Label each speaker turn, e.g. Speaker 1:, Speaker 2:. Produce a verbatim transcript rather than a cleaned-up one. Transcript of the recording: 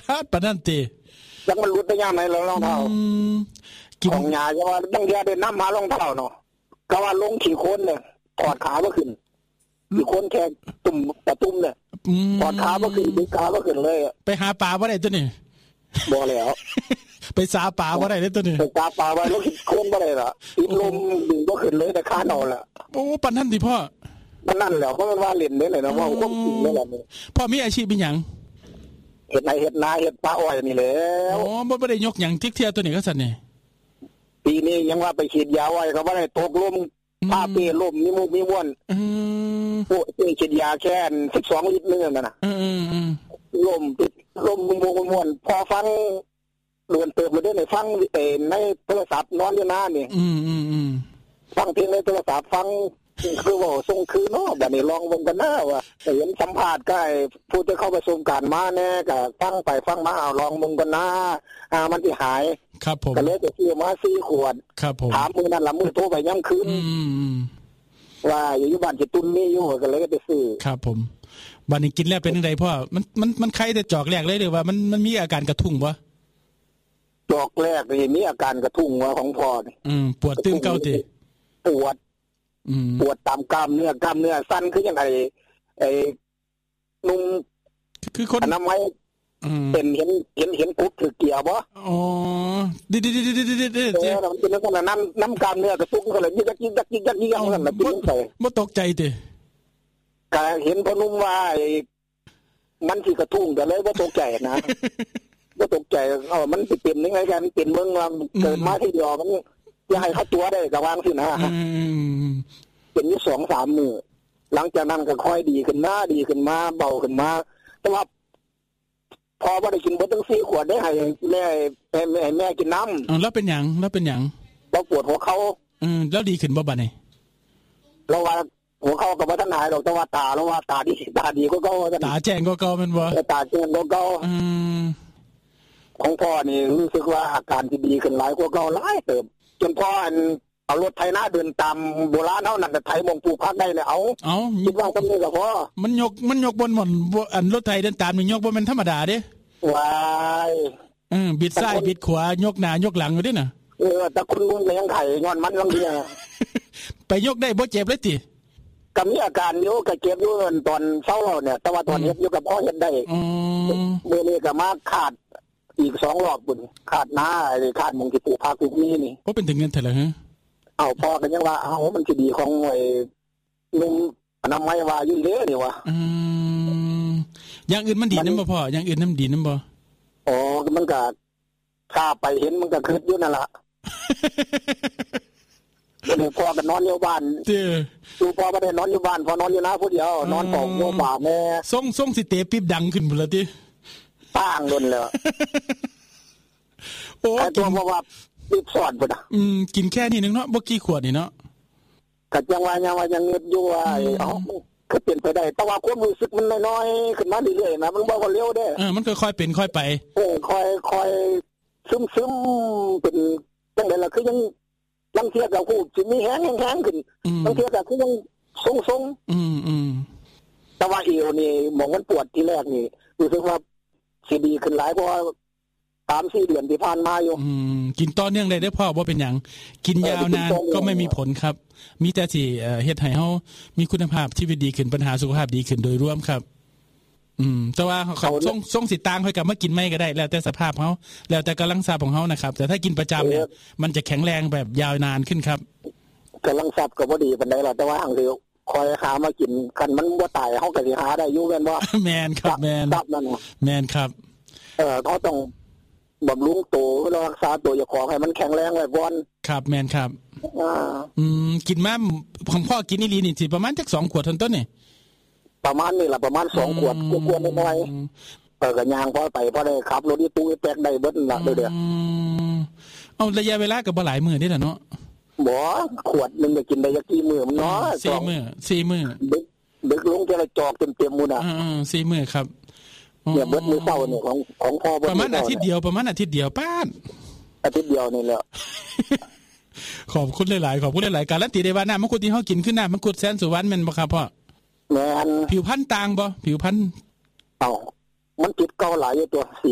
Speaker 1: าดปานนั้นติ
Speaker 2: จังมันหลุดได้ยามไหนแล้วรองเท้าของหญ้าจะว่าตั้งแต่ได้นำมารองเท้าเนาะก็ว่าลงขี่โคนเนี่ยถอดขาบ่ขึ้นขี่โคนแค่ตุ่มแต่ตุ่มเนี่ยถอดขาบ่ขึ้นดึงขาบ่ขึ้นเลย
Speaker 1: ไปหาปลาบ่ได้ตัวนี้
Speaker 2: บ่แล้ว
Speaker 1: ไปสาปลาบ่ได้เด้อตัวนี้
Speaker 2: ไปสาปลาไว้ลงขี่โคนบ่ได้ล่ะติดลมดึงบ่ขึ้นเลยแต่ขาเนาล่ะ
Speaker 1: โอ้ปานนั้นติพ่อ
Speaker 2: ปานนั้นแล้วเพราะมันว่าเล่นได้เลยนะว่าความจริงนั่นแหละ
Speaker 1: พ่อมีอาชีพเป็นหยัง
Speaker 2: เฮ็ดไร่เฮ็ดนาเฮ็ดปลาอ้อยนี่แหละ
Speaker 1: อ๋อบ่บ่ได้ยกหยังทิกเที่ยตัวนี้ก็ซั่นนี่
Speaker 2: ปีนี้ยังว่าไปฉีดยาไว้ก็บ่ได้ตกลมพาเปลมมีมุกมีม่วน
Speaker 1: อือ
Speaker 2: โอ้ยฉีดยาแค่สิบสองลิตรนึงนั่นน่ะ
Speaker 1: อือๆ
Speaker 2: ลมติดลมมุกม่วนพอฟังเดือนเติบเลยได้ฟังเอ่ในโทรศัพท์นอนอยู่หน้านี่
Speaker 1: อือๆ
Speaker 2: ๆฟังเพลงในโทรศัพท์ฟังคือว่าส่งคือเนาะบัดนี้ลองวงกันหน้าว่าเห็นสัมภาษณ์ก็ไอ้ผู้ที่เข้าประสบการณ์มาแน่ก็ฟังไปฟังมาเอาลองวงกันหน้าอ่ามันสิหาย
Speaker 1: ครับผม
Speaker 2: ก็เลยจะซื้อมาสี่ขวด
Speaker 1: ครับผม
Speaker 2: ถามมื้อนั้นล่ะมื้อโทรไปย่ำคืน
Speaker 1: อืม
Speaker 2: ว่าอยู่บ้านสิตุนมีอยู่ก็เลยไปซื้อ
Speaker 1: ครับผมบัดนี้กินแล้วเป็นจังได๋พ่อมันมันมันไข้แต่จอกแรกเลยหรือว่ามันมันมีอาการกระทุ้งบ่
Speaker 2: จอกแรกนี่มีอาการกระทุ้งว่าของพ่อนี่
Speaker 1: อืมปวดตึงเก่าติ
Speaker 2: ปวด
Speaker 1: อืม
Speaker 2: ปวดตามกล้ามเนื้อกล้ามเนื้อสั่นคือจังได๋ไอ้นุ่ม
Speaker 1: คือคน
Speaker 2: อนามัยเป็นเห็นเห็นเห็นกุ๊บถือเกียร์บ่
Speaker 1: อ๋อดิๆๆๆๆๆ
Speaker 2: เออมันเป็นลักษณะน้ำน้ำกล้ามเนื้อกระตุกก็เลยยิกยิกยิกยิกยิกนั่นน่ะเป็นจังได๋
Speaker 1: บ่ตกใจติ
Speaker 2: ก็เห็นพ่อนุ่มว่ามันสิกระทุ้งก็เลยบ่ตกใจนะบ่ตกใจเอ้ามันสิเป็นยังไงกันเป็นเบิ่งว่าเกิดมาทีเดียวมันจะให้เขาตัวได้ก็วางสินะ
Speaker 1: อืม
Speaker 2: เป็นอยู่ สองสาม มื้อหลังจากนั้นก็ค่อยดีขึ้นมาดีขึ้นมาเบาขึ้นมาแต่ว่าพอบ่ได้กินเบิดทั้งสี่ขวดได้ให้แม่ให้แม่แม่กินน้ำ
Speaker 1: อ๋อแล้วเป็นหยังแล้วเป็นหยัง
Speaker 2: บ่ปวดหัวเข่า
Speaker 1: อืมแล้วดีขึ้นบ่บัดนี้
Speaker 2: เราว่าหัวเข่าก็บ่ทันหายดอกแต่ว่าตาเราว่าตาดีตาดีกว่าเก่า
Speaker 1: ตาแจ้งกว่าเก่าแม่นบ่
Speaker 2: ตาแจ้งกว่าเก่า
Speaker 1: อืม
Speaker 2: ของพ่อนี่รู้สึกว่าอาการที่ดีขึ้นหลายกว่าเก่าหลายเติบจนพ่ออันเอารถไถนาเดินตามโบราณเฮานั่นน่ะไถมงปลูกผักได้เนี่ยเอา
Speaker 1: เอา
Speaker 2: คิดว่าซำนี้ก็พอ
Speaker 1: มันยกมันยกบนหม่อนอันรถไถเดินตามนี่ยกบ่แม่นธรรมดาเด้
Speaker 2: ว้าย
Speaker 1: อือบิดซ้ายบิดขวายกหน้ายกหลังอยู่ดิน่ะ
Speaker 2: เออแต่คุณลุงก็ยังไถย้อนมันลังเดีย
Speaker 1: ไปยกได้บ่เจ็บเลยติ
Speaker 2: ก็มีอาการอยู่ก็เจ็บอยู่ตอนเช้าเนี่ยแต่ว่าตอนเฮ็ดอยู่กับพ่อเฮ็ดได้
Speaker 1: อือ
Speaker 2: มื้อนี้ก็มาขาดอีกสองรอบพุ่นขาดหน้าไอ้ขาดหม่องที่ปลูกผักปลูกมีนี่
Speaker 1: บ่เป็นถึงเงินเท่าไหร่ฮะ
Speaker 2: เอาพ่อก็ยังว่าเอ้ามันสิดีของไอ้นุ่มอนามัยว่าอยู่เด้นี่ว่า
Speaker 1: อืมอย่างอื่นมันดีนำบ่พ่ออย่างอื่นนำดีนำบ่
Speaker 2: อ๋อมันก็ถ้าไปเห็นมันก็คิดอยู่นั่นล่ะเดี๋ยวพ่อก็นอนอยู่บ้าน
Speaker 1: เด้อ
Speaker 2: ดูพ่อบ่ได้นอนอยู่บ้านพ่อนอนอยู่นาผู้เดียวนอนเฝ้าหัวบ้านแม่
Speaker 1: ส่งๆสิเตะปิ๊บดังขึ้นพุ่นล่ะติ
Speaker 2: ตั้งโดนแล้ว
Speaker 1: โอ้
Speaker 2: ตัวบ่ว่าปิดสอดพุ่นน่ะ
Speaker 1: อืมกินแค่นี้นึงเนาะบ่กี่ขวดนี่เนาะ
Speaker 2: ก็จังว่ายังว่ายังเงึดอยู่ว่าเอ้าคือเป็นไปได้แต่ว่าความรู้สึกมันน้อยๆขึ้นมาเรื่อยๆนะมันบ่ว่าเร็วเด้
Speaker 1: เออมันค่อยๆเป็นค่อยไป
Speaker 2: เออค่อยๆซึมๆเป็นจังได๋ล่ะคือยังลังเทียก็ฮู้สิมีแฮงแฮงขึ้นบางเทียก็คือยังทรง
Speaker 1: ๆอืมๆ
Speaker 2: แต่ว่าเอวนี่หม่องมันปวดที่แรกนี่รู้สึกว่าสิดีขึ้นหลายเพราะว่า สามสี่ เดือนที่ผ่านมาอยู่
Speaker 1: อืมกินต่อเนื่องได้เด้อพ่อบ่เป็นหยังกินยาวนานก็ไม่มีผลครับมีแต่สิเอ่อเฮ็ดให้เฮามีคุณภาพชีวิตดีขึ้นปัญหาสุขภาพดีขึ้นโดยรวมครับอืมแต่ว่าเขาส่งส่งสิตางค่อยกลับมากินใหม่ก็ได้แล้วแต่สภาพเฮาแล้วแต่กำลังทรัพย์ของเฮานะครับแต่ถ้ากินประจำเนี่ยมันจะแข็งแรงแบบยาวนานขึ้นครับ
Speaker 2: กำลังทรัพย์ก็บ่ดีปานใดล่ะแต่ว่าหังสิคอยหามากินคันมันบ่ตายเฮาก็สิหาได้อยู่แม่นบ่
Speaker 1: แม่นครับแม่น
Speaker 2: ครับนั่น
Speaker 1: แม่นครับ
Speaker 2: เออเขาต้องบำรุงตัวรักษาตัวเจ้าของให้มันแข็งแรงไว้ก่อน
Speaker 1: ครับแม่นครับ
Speaker 2: อ่า
Speaker 1: อืมกินมาของพ่อกินอีหลีนี่สิประมาณจักสองขวดเท่านั้นนี่
Speaker 2: ประมาณนี่ล่ะประมาณสองขวดกว่าๆน้อยๆเออก็ย่างพอไปพอได้ขับรถอีตู้อีแป๊กได้เบิดล่ะเด้อ
Speaker 1: อืมเอาระยะเวลาก็บ่หลายมื้อเด้ล่ะเนาะ
Speaker 2: บ่ขวดนึงก็กินได้จักกี่มื้อมันน้อย
Speaker 1: สี่มื้อสี่มื้อ
Speaker 2: ดึกดึกลงจะละจอกเต็มๆหมดน่ะ
Speaker 1: เออๆสี่มื้อครับ
Speaker 2: เนี่ยเบิดมื้อเช้านี่ของของพ่อ
Speaker 1: ประมาณอาทิตย์เดียวประมาณอาทิตย์เดียวป้าน
Speaker 2: อาทิตย์เดียวนี่แหละ
Speaker 1: ขอบคุณหลายๆขอบคุณหลายๆการันตีได้ว่าน้ำมังคุดที่เฮากินคือน้ำมังคุดแสนสุวรรณแม่นบ่ครับพ่อ
Speaker 2: แม่น
Speaker 1: ผิวพรรณต่างบ่ผิวพรรณ
Speaker 2: เอ้ามันติดเก่าหลายอยู่ตัว